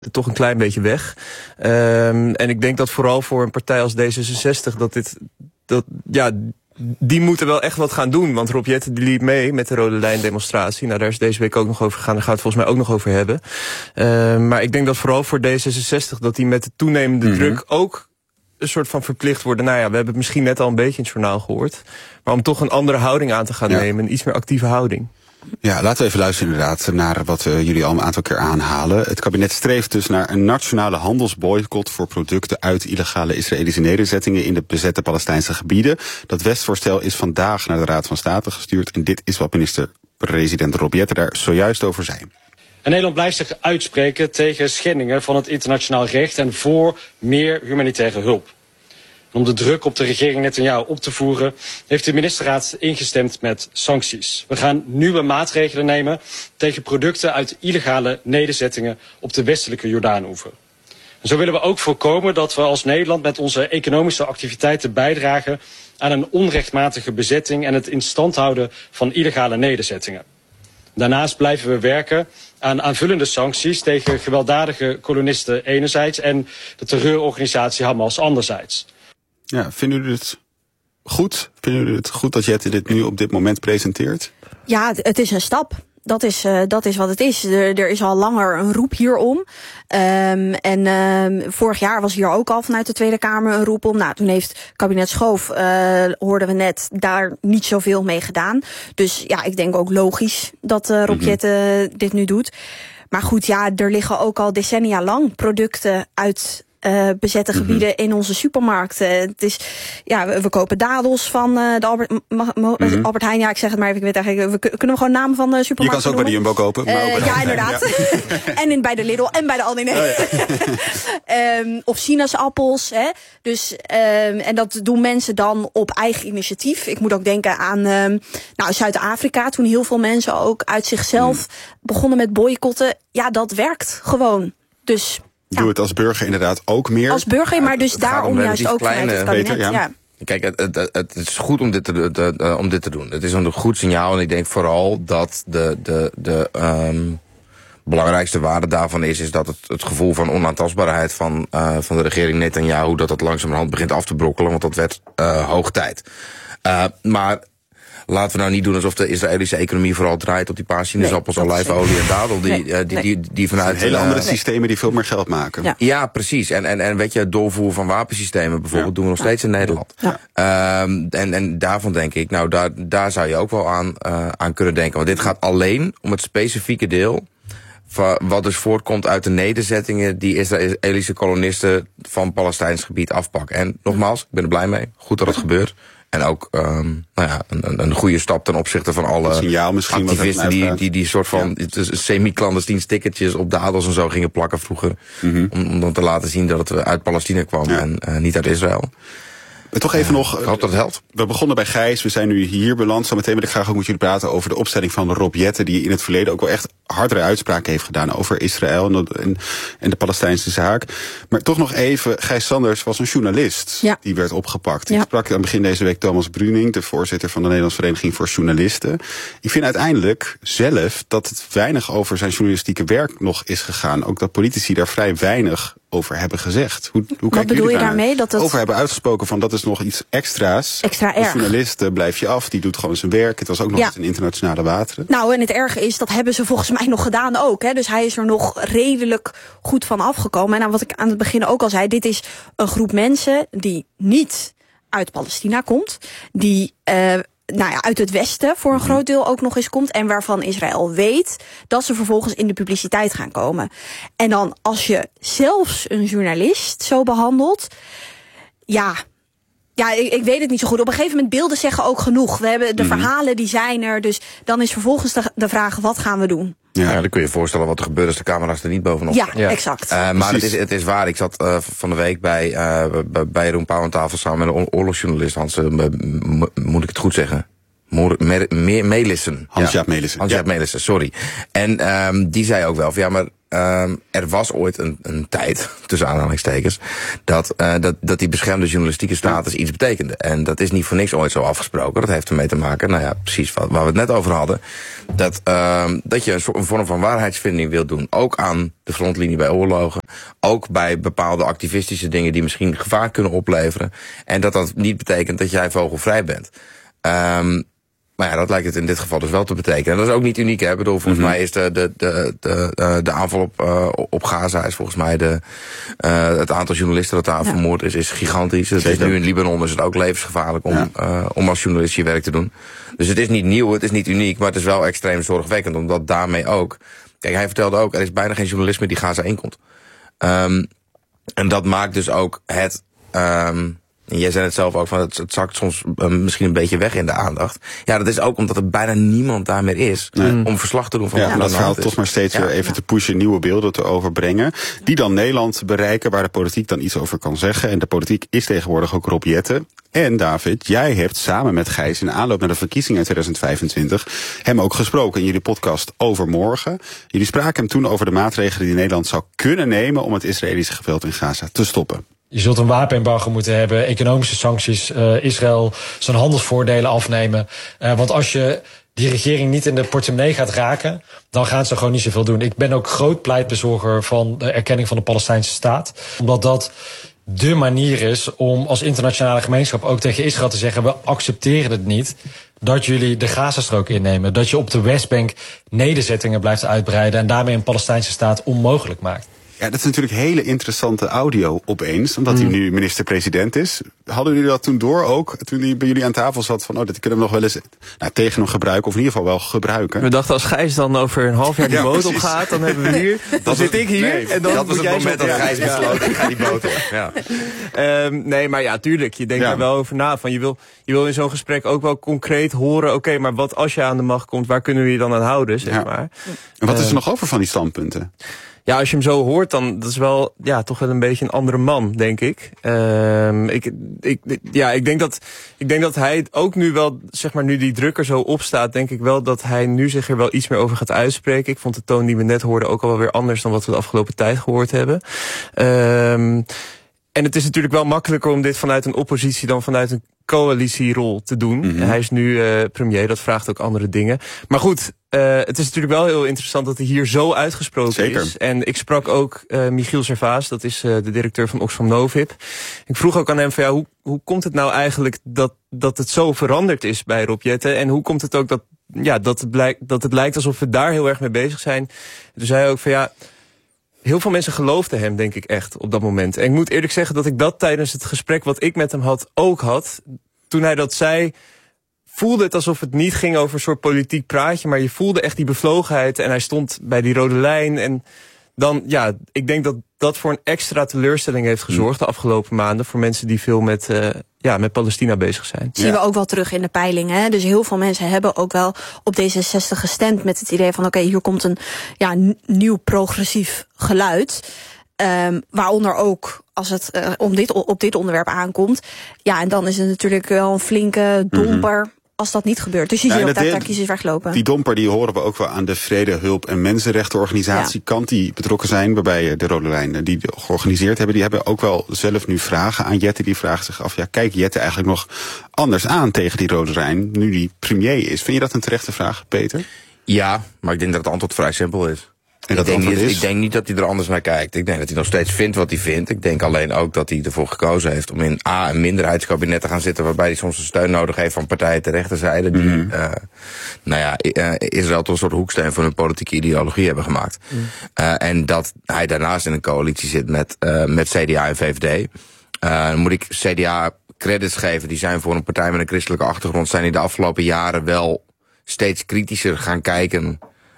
toch een klein beetje weg. En ik denk dat vooral voor een partij als D66 die moeten wel echt wat gaan doen. Want Rob Jetten die liep mee met de Rode Lijn demonstratie. Nou, daar is deze week ook nog over gegaan. Daar gaat het volgens mij ook nog over hebben. Maar ik denk dat vooral voor D66 dat die met de toenemende druk ook een soort van verplicht worden. Nou ja, we hebben het misschien net al een beetje in het journaal gehoord. Maar om toch een andere houding aan te gaan nemen. Een iets meer actieve houding. Ja, laten we even luisteren inderdaad naar wat jullie al een aantal keer aanhalen. Het kabinet streeft dus naar een nationale handelsboycott voor producten uit illegale Israëlische nederzettingen in de bezette Palestijnse gebieden. Dat wetsvoorstel is vandaag naar de Raad van State gestuurd en dit is wat minister-president Rob Jetten daar zojuist over zei. En Nederland blijft zich uitspreken tegen schendingen van het internationaal recht en voor meer humanitaire hulp. Om de druk op de regering Netanyahu op te voeren, heeft de ministerraad ingestemd met sancties. We gaan nieuwe maatregelen nemen tegen producten uit illegale nederzettingen op de westelijke Jordaanoever. En zo willen we ook voorkomen dat we als Nederland met onze economische activiteiten bijdragen aan een onrechtmatige bezetting en het in stand houden van illegale nederzettingen. Daarnaast blijven we werken aan aanvullende sancties tegen gewelddadige kolonisten enerzijds en de terreurorganisatie Hamas anderzijds. Ja, vinden jullie het goed? Vinden jullie het goed dat Jetten dit nu op dit moment presenteert? Ja, het is een stap. Dat is wat het is. Er is al langer een roep hierom. Vorig jaar was hier ook al vanuit de Tweede Kamer een roep om. Nou, toen heeft kabinet Schoof, hoorden we net, daar niet zoveel mee gedaan. Dus ja, ik denk ook logisch dat Rob Jetten dit nu doet. Maar goed, ja, er liggen ook al decennia lang producten uit bezette gebieden in onze supermarkten. Het is, ja, we kopen dadels van de Albert Heijn. Ja, ik zeg het maar even. Ik weet eigenlijk, we kunnen gewoon namen van de supermarkten. Je kan ze ook bij de Jumbo kopen. Maar ja, inderdaad. Ja. En bij de Lidl en bij de Aldi. Of sinaasappels. Hè. Dus, en dat doen mensen dan op eigen initiatief. Ik moet ook denken aan Zuid-Afrika. Toen heel veel mensen ook uit zichzelf begonnen met boycotten. Ja, dat werkt gewoon. Dus doe het als burger inderdaad ook meer. Als burger, maar dus daarom juist ook vanuit het kabinet. Beter, ja. Kijk, het is goed om dit te doen. Het is een goed signaal en ik denk vooral dat de belangrijkste waarde daarvan is dat het gevoel van onaantastbaarheid van de regering Netanyahu, dat langzamerhand begint af te brokkelen, want dat werd hoog tijd. Maar laten we nou niet doen alsof de Israëlische economie vooral draait op die paar sinaasappels, olijfolie en dadel. Die vanuit hele andere systemen die veel meer geld maken. Ja, precies. En weet je, het doorvoeren van wapensystemen bijvoorbeeld doen we nog steeds in Nederland. Ja. En daarvan denk ik, nou daar zou je ook wel aan kunnen denken. Want dit gaat alleen om het specifieke deel wat dus voortkomt uit de nederzettingen die Israëlische kolonisten van Palestijns gebied afpakken. En nogmaals, ik ben er blij mee. Goed dat het gebeurt. En ook een goede stap ten opzichte van alle activisten die soort van semi-clandestien stickertjes op dadels en zo gingen plakken vroeger. Om dan te laten zien dat het uit Palestina kwam en niet uit Israël. Toch even nog. Ik hoop dat het helpt. We begonnen bij Gijs, we zijn nu hier beland. Zometeen wil ik graag ook met jullie praten over de opstelling van Rob Jetten, die in het verleden ook wel echt hardere uitspraken heeft gedaan over Israël en de Palestijnse zaak. Maar toch nog even, Gijs Sanders was een journalist die werd opgepakt. Ik sprak aan het begin deze week Thomas Bruning, de voorzitter van de Nederlandse Vereniging voor Journalisten. Ik vind uiteindelijk zelf dat het weinig over zijn journalistieke werk nog is gegaan. Ook dat politici daar vrij weinig over hebben gezegd. Hoe wat bedoel je daarmee? Dat het over hebben uitgesproken van dat is nog iets extra's. Extra erg. De journalist blijf je af, die doet gewoon zijn werk. Het was ook nog eens in internationale wateren. Nou, en het erge is, dat hebben ze volgens mij nog gedaan ook. Hè? Dus hij is er nog redelijk goed van afgekomen. En nou, wat ik aan het begin ook al zei, dit is een groep mensen die niet uit Palestina komt. Die uit het Westen voor een groot deel ook nog eens komt. En waarvan Israël weet dat ze vervolgens in de publiciteit gaan komen. En dan als je zelfs een journalist zo behandelt, ik weet het niet zo goed. Op een gegeven moment beelden zeggen ook genoeg. We hebben de verhalen, die zijn er. Dus dan is vervolgens de vraag, wat gaan we doen? Ja, dan kun je je voorstellen wat er gebeurt als de camera's er niet bovenop. Ja, exact. Maar het is waar. Ik zat van de week bij Jeroen Pauw aan tafel samen met een oorlogsjournalist. Hans, moet ik het goed zeggen? Melissen. Hans-Jaap Melissen. Hans-Jaap Melissen, sorry. En die zei ook wel van, maar er was ooit een tijd, tussen aanhalingstekens, dat die beschermde journalistieke status iets betekende. En dat is niet voor niks ooit zo afgesproken. Dat heeft ermee te maken, nou ja, precies waar we het net over hadden. Dat je een vorm van waarheidsvinding wilt doen. Ook aan de frontlinie bij oorlogen. Ook bij bepaalde activistische dingen die misschien gevaar kunnen opleveren. En dat niet betekent dat jij vogelvrij bent. Maar ja, dat lijkt het in dit geval dus wel te betekenen. En dat is ook niet uniek, hè. Ik bedoel, volgens mij is de aanval op Gaza is volgens mij het aantal journalisten dat daar vermoord is gigantisch. Het is nu in Libanon is het ook levensgevaarlijk om als journalist je werk te doen. Dus het is niet nieuw, het is niet uniek, maar het is wel extreem zorgwekkend, omdat daarmee ook... Kijk, hij vertelde ook, er is bijna geen journalist meer die Gaza inkomt. En dat maakt dus ook het... Jij zei het zelf ook, van het zakt soms misschien een beetje weg in de aandacht. Ja, dat is ook omdat er bijna niemand daar meer is om verslag te doen van wat er aan de hand is. Dat verhaal toch maar steeds weer even te pushen, nieuwe beelden te overbrengen. Die dan Nederland bereiken, waar de politiek dan iets over kan zeggen. En de politiek is tegenwoordig ook Rob Jetten. En David, jij hebt samen met Gijs in de aanloop naar de verkiezingen in 2025 hem ook gesproken in jullie podcast Overmorgen. Jullie spraken hem toen over de maatregelen die Nederland zou kunnen nemen om het Israëlische geweld in Gaza te stoppen. Je zult een wapenembargo moeten hebben, economische sancties, Israël zijn handelsvoordelen afnemen. Want als je die regering niet in de portemonnee gaat raken, dan gaan ze gewoon niet zoveel doen. Ik ben ook groot pleitbezorger van de erkenning van de Palestijnse staat. Omdat dat de manier is om als internationale gemeenschap ook tegen Israël te zeggen, we accepteren het niet dat jullie de Gazastrook innemen. Dat je op de Westbank nederzettingen blijft uitbreiden en daarmee een Palestijnse staat onmogelijk maakt. Ja, dat is natuurlijk hele interessante audio opeens, omdat hij nu minister-president is. Hadden jullie dat toen door ook, toen hij bij jullie aan tafel zat, van dit kunnen we nog wel eens tegen hem gebruiken, of in ieder geval wel gebruiken? We dachten, als Gijs dan over een half jaar die boot opgaat, dan hebben we hier, dan zit ik hier. Nee, en dan dat was het moment dat Gijs besloot, ik ga die boot op. Ja. Nee, maar ja, tuurlijk, je denkt er wel over na. Van, je wil in zo'n gesprek ook wel concreet horen, oké, maar wat als je aan de macht komt, waar kunnen we je dan aan houden, zeg maar. En wat is er nog over van die standpunten? Ja, als je hem zo hoort, dan dat is wel toch wel een beetje een andere man, denk ik. Ik denk dat hij ook nu wel, zeg maar, nu die druk er zo op staat, denk ik wel dat hij nu zich er wel iets meer over gaat uitspreken. Ik vond de toon die we net hoorden ook al wel weer anders dan wat we de afgelopen tijd gehoord hebben. En het is natuurlijk wel makkelijker om dit vanuit een oppositie dan vanuit een coalitierol te doen. Mm-hmm. Hij is nu premier, dat vraagt ook andere dingen. Maar goed, het is natuurlijk wel heel interessant dat hij hier zo uitgesproken is. En ik sprak ook Michiel Servaas, dat is de directeur van Oxfam Novib. Ik vroeg ook aan hem van hoe komt het nou eigenlijk dat het zo veranderd is bij Rob Jetten? En hoe komt het ook dat het lijkt alsof we daar heel erg mee bezig zijn? Toen zei hij ook van heel veel mensen geloofden hem, denk ik echt, op dat moment. En ik moet eerlijk zeggen dat ik dat tijdens het gesprek wat ik met hem had, ook had. Toen hij dat zei, voelde het alsof het niet ging over een soort politiek praatje, maar je voelde echt die bevlogenheid en hij stond bij die rode lijn. En dan, ik denk dat dat voor een extra teleurstelling heeft gezorgd de afgelopen maanden voor mensen die veel met Palestina bezig zijn. Dat zien we ook wel terug in de peilingen. Hè? Dus heel veel mensen hebben ook wel op D66 gestemd met het idee van oké, hier komt een nieuw progressief geluid. Waaronder ook als het op dit onderwerp aankomt. Ja, en dan is het natuurlijk wel een flinke domper als dat niet gebeurt. Dus je ziet ook daar kiezers weglopen. Die domper die horen we ook wel aan de Vrede, Hulp en Mensenrechtenorganisatie kant die betrokken zijn, waarbij de Rode Lijn die georganiseerd hebben. Die hebben ook wel zelf nu vragen aan Jetten. Die vragen zich af, kijkt Jetten eigenlijk nog anders aan tegen die Rode Lijn nu die premier is? Vind je dat een terechte vraag, Peter? Ja, maar ik denk dat het antwoord vrij simpel is. En ik denk niet dat hij er anders naar kijkt. Ik denk dat hij nog steeds vindt wat hij vindt. Ik denk alleen ook dat hij ervoor gekozen heeft om in een minderheidskabinet te gaan zitten, waarbij hij soms een steun nodig heeft van partijen ter rechterzijde die Israël tot een soort hoeksteen van hun politieke ideologie hebben gemaakt. En dat hij daarnaast in een coalitie zit met CDA en VVD. Dan moet ik CDA credits geven. Die zijn voor een partij met een christelijke achtergrond, zijn die de afgelopen jaren wel steeds kritischer gaan kijken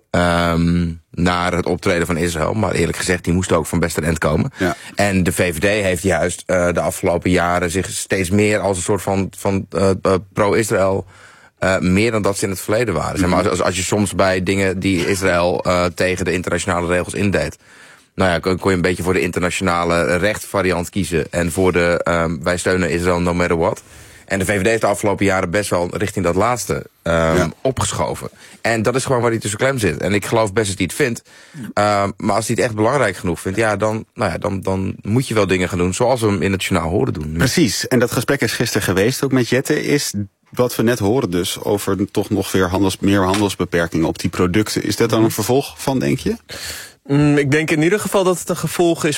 naar het optreden van Israël. Maar eerlijk gezegd, die moest ook van best een end komen. Ja. En de VVD heeft juist de afgelopen jaren zich steeds meer als een soort van pro-Israël, meer dan dat ze in het verleden waren. Zeg maar, als je soms bij dingen die Israël tegen de internationale regels indeed, kon je een beetje voor de internationale rechtvariant kiezen en voor de wij steunen Israël no matter what. En de VVD heeft de afgelopen jaren best wel richting dat laatste opgeschoven. En dat is gewoon waar hij tussen klem zit. En ik geloof best dat hij het vindt. Maar als hij het echt belangrijk genoeg vindt, dan moet je wel dingen gaan doen zoals we hem in het journaal horen doen. Precies. En dat gesprek is gisteren geweest ook met Jette. Is wat we net horen dus over toch nog weer meer handelsbeperkingen op die producten. Is dat dan een vervolg van, denk je? Ik denk in ieder geval dat het een gevolg is